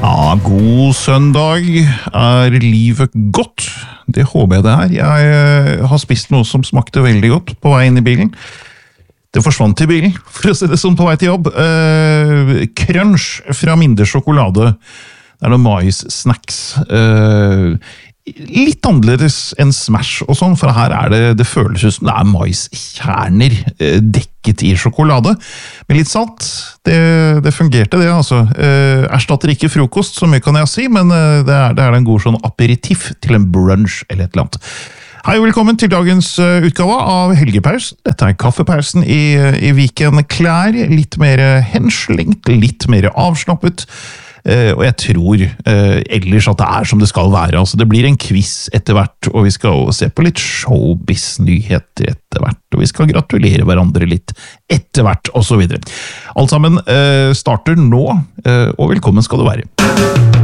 Ja, god søndag. Er livet godt? Det håper jeg det er. Jeg har spist noe som smakte veldig godt på vei inn i bilen. Det forsvant i bilen, for å si det sånn, på vei til jobb. Crunch fra Minde sjokolade. Det er noen mais-snacks. Litt annerledes enn Smash og sånn, for her er det føles ut som det er maiskjerner dekket i sjokolade. Med litt salt, det fungerte det, altså. Erstatter ikke frokost, så mye kan jeg si, men det er en god sånn aperitif til en brunch eller et eller annet. Hei og velkommen til dagens utgave av Helgepausen. Dette er kaffepausen i weekendklær, litt mer henslengt, litt mer avslappet. Og jeg tror ellers at det er som det skal være. Altså, det blir en quiz etter hvert, og vi skal også se på litt showbiz-nyheter etter hvert, og vi skal gratulere hverandre litt etter hvert, og så videre. Alt sammen starter nå, og velkommen skal du være.